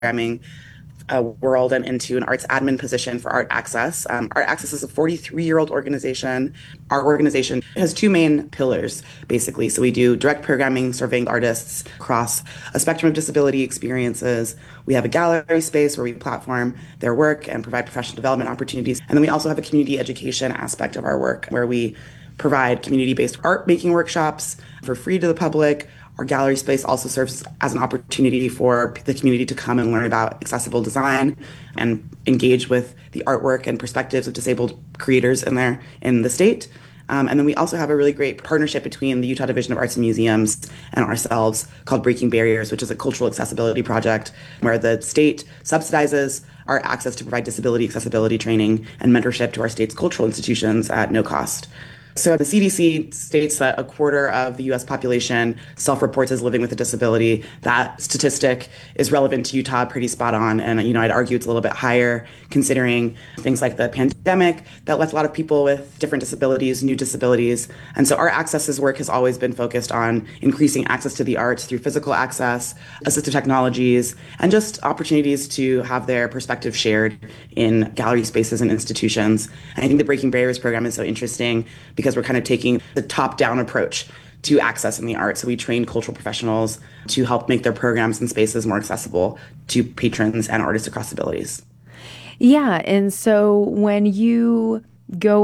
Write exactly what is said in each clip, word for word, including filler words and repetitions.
programming uh, world and into an arts admin position for Art Access. Um, Art Access is a forty-three-year-old organization. Our organization has two main pillars, basically. So we do direct programming, serving artists across a spectrum of disability experiences. We have a gallery space where we platform their work and provide professional development opportunities. And then we also have a community education aspect of our work where we provide community-based art making workshops for free to the public. Our gallery space also serves as an opportunity for the community to come and learn about accessible design and engage with the artwork and perspectives of disabled creators in there in the state. Um, and then we also have a really great partnership between the Utah Division of Arts and Museums and ourselves called Breaking Barriers, which is a cultural accessibility project where the state subsidizes our access to provide disability accessibility training and mentorship to our state's cultural institutions at no cost. So the C D C states that a quarter of the U S population self-reports as living with a disability. That statistic is relevant to Utah, pretty spot on. And, you know, I'd argue it's a little bit higher considering things like the pandemic that left a lot of people with different disabilities, new disabilities. And so our Access's work has always been focused on increasing access to the arts through physical access, assistive technologies, and just opportunities to have their perspective shared in gallery spaces and institutions. And I think the Breaking Barriers program is so interesting because we're kind of taking the top-down approach to access in the arts. So we train cultural professionals to help make their programs and spaces more accessible to patrons and artists across abilities. Yeah, and so when you go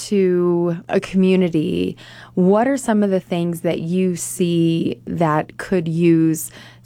into a community, what are some of the things that you see that could use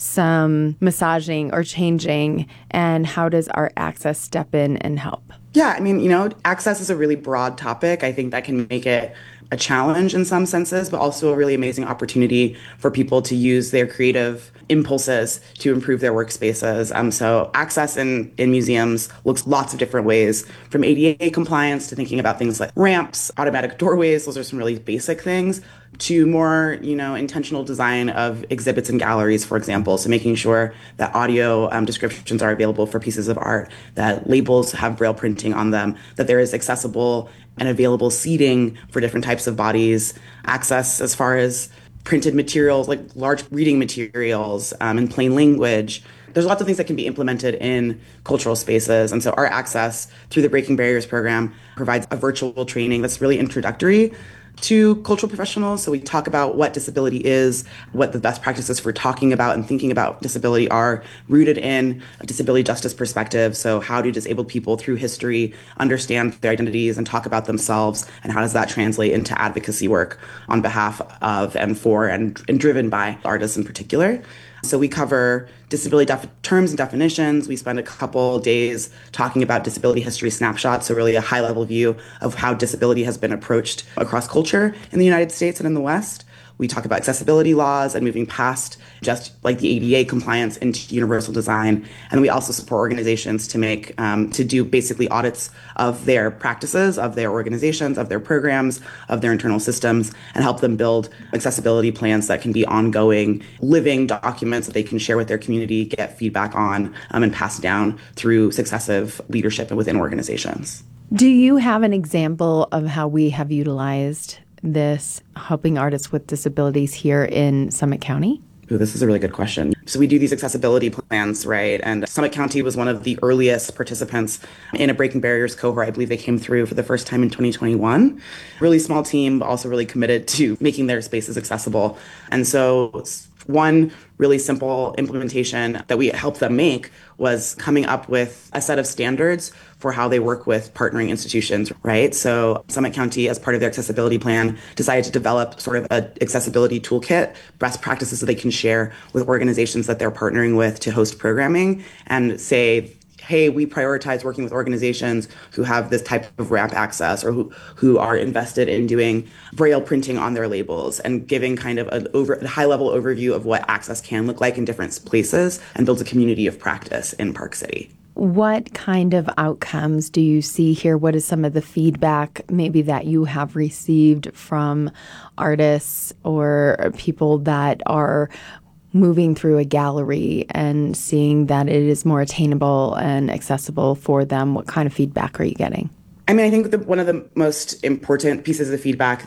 some massaging or changing, and how does Art Access step in and help? Yeah, I mean, you know, access is a really broad topic. I think that can make it a challenge in some senses, but also a really amazing opportunity for people to use their creative impulses to improve their workspaces. Um, so access in, in museums looks lots of different ways, from A D A compliance to thinking about things like ramps, automatic doorways. Those are some really basic things, to more, you know, intentional design of exhibits and galleries, for example. So making sure that audio um, descriptions are available for pieces of art, that labels have braille printing on them, that there is accessible and available seating for different types of bodies, access as far as printed materials, like large reading materials um, in plain language. There's lots of things that can be implemented in cultural spaces. And so our Access through the Breaking Barriers program provides a virtual training that's really introductory to cultural professionals. So we talk about what disability is, what the best practices for talking about and thinking about disability are, rooted in a disability justice perspective. So how do disabled people through history understand their identities and talk about themselves, and how does that translate into advocacy work on behalf of and for and, and driven by artists in particular. So we cover disability def- terms and definitions. We spend a couple days talking about disability history snapshots, so really a high-level view of how disability has been approached across culture in the United States and in the West. We talk about accessibility laws and moving past just like the A D A compliance into universal design. And we also support organizations to make, um, to do basically audits of their practices, of their organizations, of their programs, of their internal systems, and help them build accessibility plans that can be ongoing, living documents that they can share with their community, get feedback on, um, and pass down through successive leadership within organizations. Do you have an example of how we have utilized this helping artists with disabilities here in Summit County? Ooh, this is a really good question. So we do these accessibility plans, right? And Summit County was one of the earliest participants in a Breaking Barriers cohort. I believe they came through for the first time in twenty twenty-one. Really small team, but also really committed to making their spaces accessible. And so one really simple implementation that we helped them make was coming up with a set of standards for how they work with partnering institutions, right? So Summit County, as part of their accessibility plan, decided to develop sort of an accessibility toolkit, best practices that they can share with organizations that they're partnering with to host programming, and say, hey, we prioritize working with organizations who have this type of ramp access, or who, who are invested in doing braille printing on their labels, and giving kind of an over, a high-level overview of what access can look like in different places, and builds a community of practice in Park City. What kind of outcomes do you see here? What is some of the feedback maybe that you have received from artists or people that are moving through a gallery and seeing that it is more attainable and accessible for them? What kind of feedback are you getting? I mean, I think the, one of the most important pieces of feedback that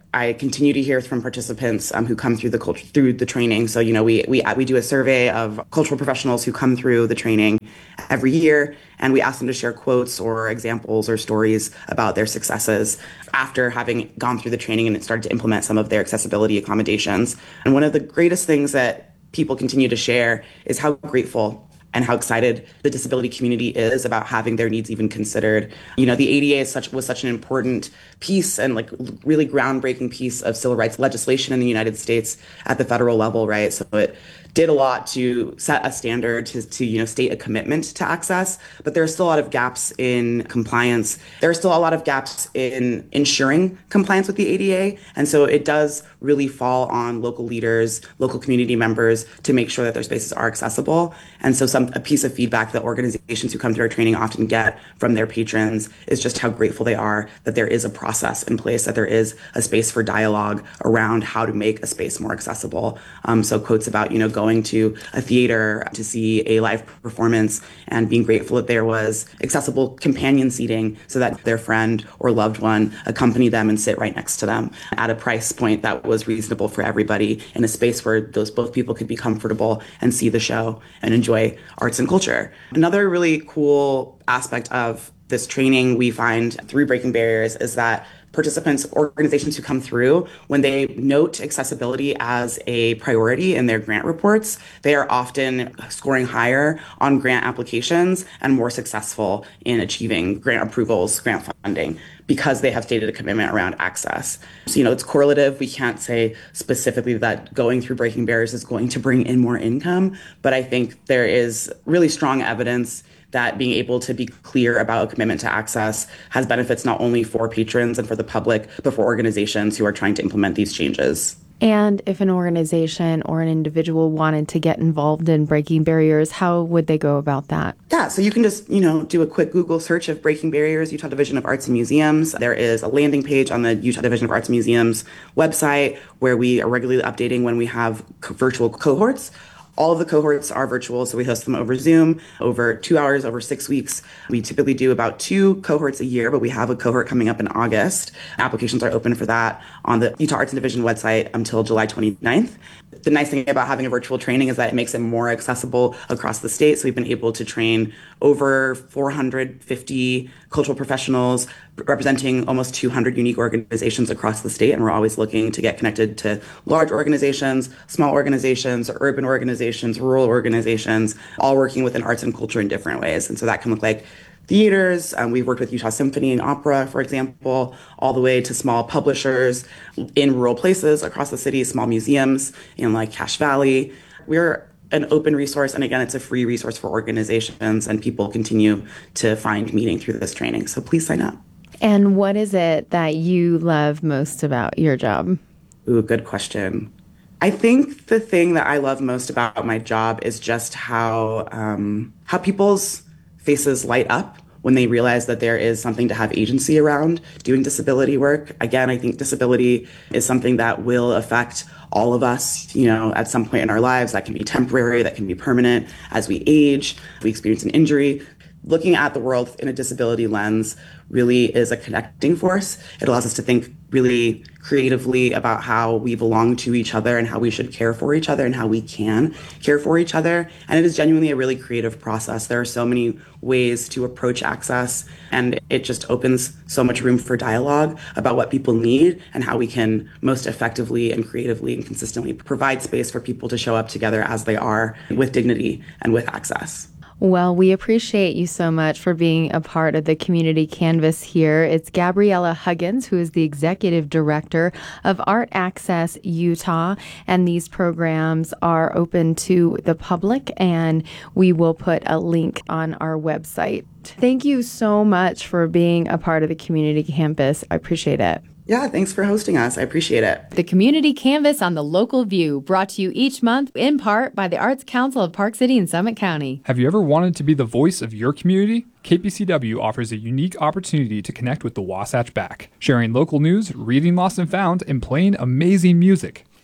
I continue to hear from participants um, who come through the culture through the training. So, you know, we we we do a survey of cultural professionals who come through the training every year, and we ask them to share quotes or examples or stories about their successes after having gone through the training and started to implement some of their accessibility accommodations. And one of the greatest things that people continue to share is how grateful and how excited the disability community is about having their needs even considered. You know, the A D A is such was such an important piece and like really groundbreaking piece of civil rights legislation in the United States at the federal level, right? So it did a lot to set a standard to, to you know state a commitment to access, but there are still a lot of gaps in compliance. There are still a lot of gaps in ensuring compliance with the A D A, and so it does really fall on local leaders, local community members to make sure that their spaces are accessible. And so some a piece of feedback that organizations who come through our training often get from their patrons is just how grateful they are that there is a process in place, that there is a space for dialogue around how to make a space more accessible. Um, so quotes about, you know, going to a theater to see a live performance and being grateful that there was accessible companion seating so that their friend or loved one accompany them and sit right next to them at a price point that was reasonable for everybody in a space where those both people could be comfortable and see the show and enjoy arts and culture. Another really cool aspect of this training we find through Breaking Barriers is that participants, organizations who come through, when they note accessibility as a priority in their grant reports, they are often scoring higher on grant applications and more successful in achieving grant approvals, grant funding, because they have stated a commitment around access. So, you know, it's correlative. We can't say specifically that going through Breaking Barriers is going to bring in more income, but I think there is really strong evidence that being able to be clear about a commitment to access has benefits not only for patrons and for the public, but for organizations who are trying to implement these changes. And if an organization or an individual wanted to get involved in Breaking Barriers, how would they go about that? Yeah, so you can just, you know, do a quick Google search of Breaking Barriers, Utah Division of Arts and Museums. There is a landing page on the Utah Division of Arts and Museums website where we are regularly updating when we have co- virtual cohorts. All of the cohorts are virtual, so we host them over Zoom, over two hours, over six weeks. We typically do about two cohorts a year, but we have a cohort coming up in August. Applications are open for that on the Utah Arts and Division website until July twenty-ninth. The nice thing about having a virtual training is that it makes it more accessible across the state. So we've been able to train over four hundred fifty cultural professionals representing almost two hundred unique organizations across the state. And we're always looking to get connected to large organizations, small organizations, urban organizations, rural organizations, all working within arts and culture in different ways. And so that can look like theaters. Um, we've worked with Utah Symphony and Opera, for example, all the way to small publishers in rural places across the city, small museums in like Cache Valley. We're an open resource, and again, it's a free resource for organizations, and people continue to find meaning through this training. So please sign up. And what is it that you love most about your job? Ooh, good question. I think the thing that I love most about my job is just how um, how people's faces light up when they realize that there is something to have agency around doing disability work. Again, I think disability is something that will affect all of us, you know, at some point in our lives. That can be temporary, that can be permanent. As we age, we experience an injury. Looking at the world in a disability lens really is a connecting force. It allows us to think really creatively about how we belong to each other and how we should care for each other and how we can care for each other. And it is genuinely a really creative process. There are so many ways to approach access, and it just opens so much room for dialogue about what people need and how we can most effectively and creatively and consistently provide space for people to show up together as they are with dignity and with access. Well, we appreciate you so much for being a part of the community canvas here. It's Gabriella Huggins, who is the executive director of Art Access Utah, and these programs are open to the public, and we will put a link on our website. Thank you so much for being a part of the community campus. I appreciate it. Yeah, thanks for hosting us. I appreciate it. The Community Canvas on the Local View, brought to you each month in part by the Arts Council of Park City and Summit County. Have you ever wanted to be the voice of your community? K P C W offers a unique opportunity to connect with the Wasatch Back, sharing local news, reading Lost and Found, and playing amazing music.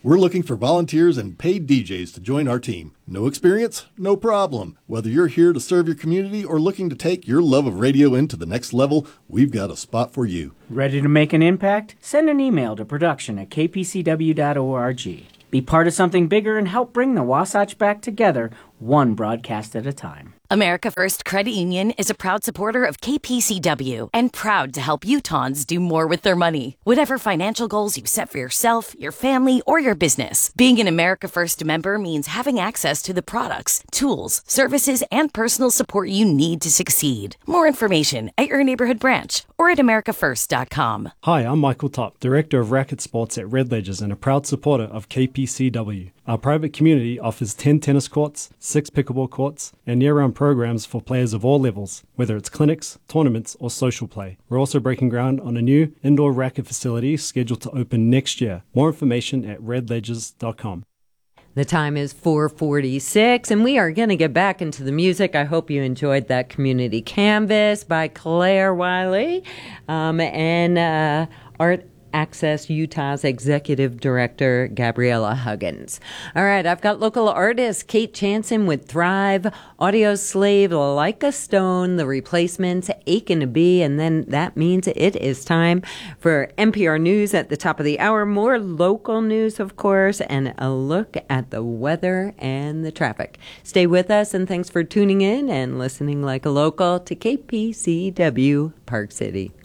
We're looking for volunteers and paid D Js to join our team. No experience? No problem. Whether you're here to serve your community or looking to take your love of radio into the next level, we've got a spot for you. Ready to make an impact? Send an email to production at k p c w dot org. Be part of something bigger and help bring the Wasatch back together, one broadcast at a time. America First Credit Union is a proud supporter of K P C W and proud to help Utahns do more with their money. Whatever financial goals you set for yourself, your family, or your business, being an America First member means having access to the products, tools, services, and personal support you need to succeed. More information at your neighborhood branch or at america first dot com. Hi, I'm Michael Top, Director of Racket Sports at Red Ledgers and a proud supporter of K P C W. Our private community offers ten tennis courts, six pickleball courts, and year-round programs for players of all levels, whether it's clinics, tournaments, or social play. We're also breaking ground on a new indoor racket facility scheduled to open next year. More information at red ledgers dot com. The time is four forty-six, and we are going to get back into the music. I hope you enjoyed that community canvas by Claire Wiley um, and uh, Art Access Utah's Executive Director, Gabriella Huggins. All right, I've got local artists, Kate Chanson with Thrive, Audio Slave, Like a Stone, The Replacements, Aching to Be, and then that means it is time for N P R News at the top of the hour. More local news, of course, and a look at the weather and the traffic. Stay with us, and thanks for tuning in and listening like a local to K P C W Park City.